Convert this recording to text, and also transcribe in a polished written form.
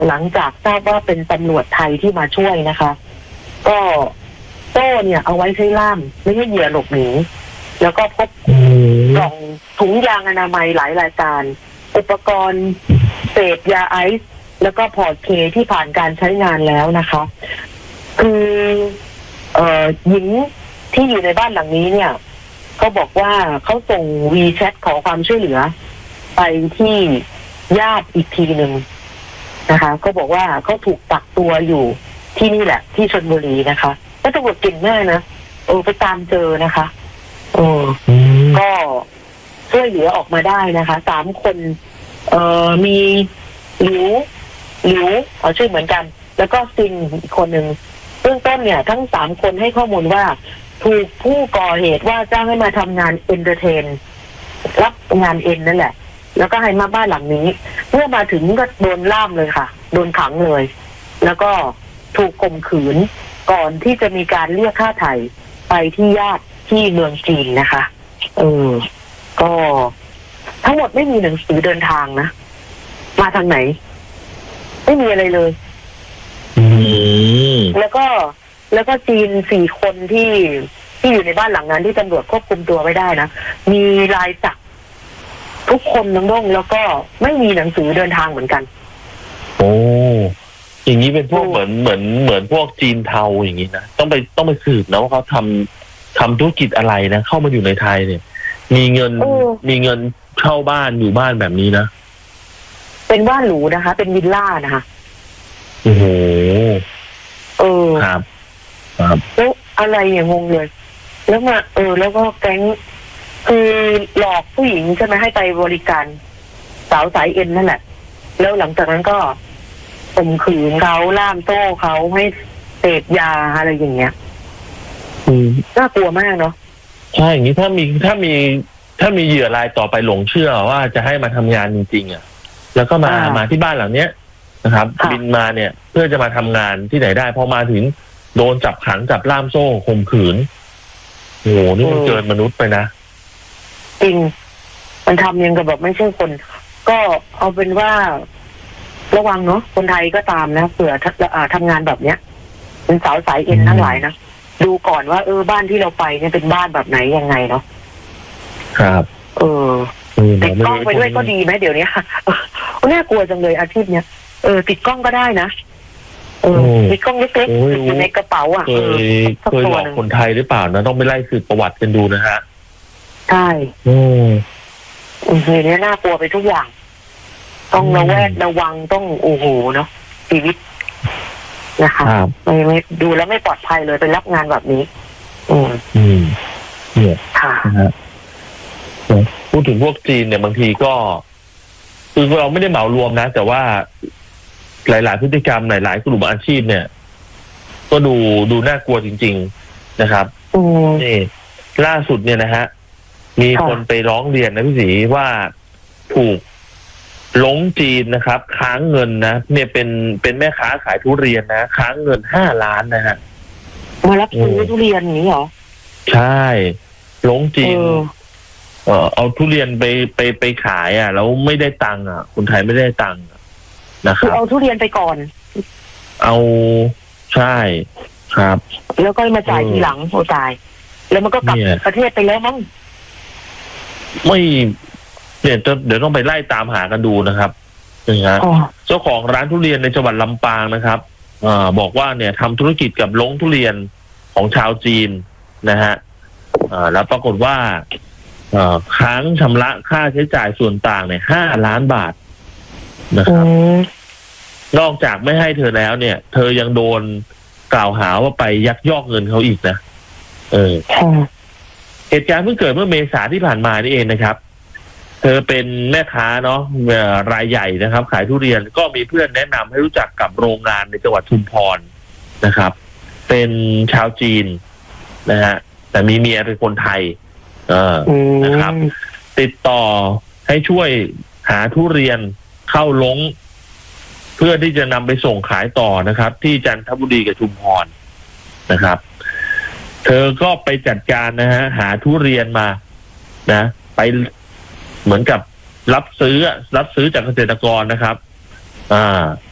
หลังจากทราบว่าเป็นตำรวจไทยที่มาช่วยนะคะ ก็โซ่เนี่ยเอาไว้ใช้ล่ามไม่ให้เหยื่อหลบหนีแล้วก็พบกล่องถุงยางอนามัยหลายรายการอุปกรณ์เสพยาไอซ์แล้วก็พอร์ตเคที่ผ่านการใช้งานแล้วนะคะคือหญิงที่อยู่ในบ้านหลังนี้เนี่ยเขาบอกว่าเขาส่งวีแชทขอความช่วยเหลือไปที่ญาติอีกทีหนึ่งนะคะก็บอกว่าเขาถูกกักตัวอยู่ที่นี่แหละที่ชลบุรีนะคะแล้วตำรวจเก่งมากนะไปตามเจอนะคะก็ช่วยเหลือออกมาได้นะคะ3 คนมีหลิวชื่อเหมือนกันแล้วก็ซินอีกคนหนึ่งเบื้องต้นเนี่ยทั้ง3 คนให้ข้อมูลว่าถูกผู้ก่อเหตุว่าจ้างให้มาทำงานเอนเตอร์เทนรับงานนั่นแหละแล้วก็ให้มาบ้านหลังนี้เมื่อมาถึงก็โดนล่ามเลยค่ะโดนขังเลยแล้วก็ถูกข่มขืนก่อนที่จะมีการเรียกค่าไถ่ไปที่ญาติที่เมืองจีนนะคะก็ทั้งหมดไม่มีหนังสือเดินทางนะมาทางไหนไม่มีอะไรเลยแล้วก็จีน4 คนที่อยู่ในบ้านหลังนั้นที่ตำรวจควบคุมตัวไว้ได้นะมีลายสักทุกคนน้องๆแล้วก็ไม่มีหนังสือเดินทางเหมือนกันโอ้อย่างนี้เป็นพวกเหมือนพวกจีนเทาอย่างนี้นะต้องไปสืบนะว่าเขาทำธุรกิจอะไรนะเข้ามาอยู่ในไทยเนี่ยมีเงินเช่าบ้านอยู่บ้านแบบนี้นะเป็นบ้านหรูนะคะเป็นวิลล่านะคะโอ้โหครับแล้วอะไรอย่างงงเลยแล้วมาแล้วก็แก๊งคือหลอกผู้หญิงใช่ไหมให้ไปบริการสาวสายเอ็นนั่นแหละแล้วหลังจากนั้นก็ข่มขืนเขาล่ามโซ่เขาให้เสพยาอะไรอย่างเงี้ยน่ากลัวมากเนาะใช่อย่างนี้ถ้ามีเหยื่อรายต่อไปหลงเชื่อว่าจะให้มาทำงานจริงๆอ่ะแล้วก็มาที่บ้านหลังเนี้ยนะครับบินมาเนี่ยเพื่อจะมาทำงานที่ไหนได้พอมาถึงโดนจับขังจับล่ามโซ่ข่มขืนโอ้โหนี่มันเกินมนุษย์ไปนะจริงมันทำยังกับแบบไม่ใช่คนก็เอาเป็นว่าระวังเนาะคนไทยก็ตามนะเผื่อทำงานแบบเนี้ยเป็นสาวสายเอ็นทั้งหลายนะดูก่อนว่าบ้านที่เราไปเนี่ยเป็นบ้านแบบไหนยังไงเนาะครับติดกล้องไปด้วยก็ดีไหมเดี๋ยวนี้น่ากลัวจังเลยอาชีพเนี้ยติดกล้องก็ได้นะติดกล้องเล็กๆอยู่ในกระเป๋าอ่ะเคยหลอกคนไทยหรือเปล่านะต้องไปไล่สืบประวัติกันดูนะฮะใช่เนี่ยน่ากลัวไปทุกอย่างต้องระแวดระวังต้องโอ้โหเนาะชีวิตนะคะไม่ดูแล้วไม่ปลอดภัยเลยไปรับงานแบบนี้เนี่ยค่ะพูดถึงพวกจีนเนี่ยบางทีก็คือเราไม่ได้เหมารวมนะแต่ว่าหลายๆพฤติกรรมหลายๆกลุ่มอาชีพเนี่ยก็ดูน่ากลัวจริงๆนะครับนี่ล่าสุดเนี่ยนะฮะมีคนไปร้องเรียนนะพี่ศรีว่าถูกหลงจีนนะครับค้างเงินนะเนี่ยเป็นแม่ค้าขายทุเรียนนะค้างเงิน5 ล้านนะฮะมารับซื้อทุเรียนนี้เหรอใช่หลงจีนเอาทุเรียนไปขายแล้วไม่ได้ตังค์คนไทยไม่ได้ตังค์นะครับคือเอาทุเรียนไปก่อนเอาใช่ครับแล้วก็มาจ่ายทีหลังโอ้ตายแล้วมันก็กลับประเทศไปแล้วมั้งไม่เนี่ยเดี๋ยวต้องไปไล่ตามหากันดูนะครับนะฮะเจ้าของร้านทุเรียนในจังหวัดลำปางนะครับบอกว่าเนี่ยทำธุรกิจกับลงทุเรียนของชาวจีนนะฮะแล้วปรากฏว่าค้างชำระค่าใช้จ่ายส่วนต่างเนี่ย5 ล้านบาทนะครับนอกจากไม่ให้เธอแล้วเนี่ยเธอยังโดนกล่าวหาว่าไปยักยอกเงินเขาอีกนะเหตุการณ์เพิ่งเกิดเมื่อเมษาที่ผ่านมานี่เองนะครับเธอเป็นแม่ค้าเนาะรายใหญ่นะครับขายทุเรียนก็มีเพื่อนแนะนำให้รู้จักกับโรงงานในจังหวัดชุมพรนะครับเป็นชาวจีนนะฮะแต่มีเมียเป็นคนไทยนะครับติดต่อให้ช่วยหาทุเรียนเข้าลงเพื่อที่จะนำไปส่งขายต่อนะครับที่จันทบุรีกับชุมพรนะครับเธอก็ไปจัดการนะฮะหาทุเรียนมานะไปเหมือนกับรับซื้อจากเกษตรกรนะครับ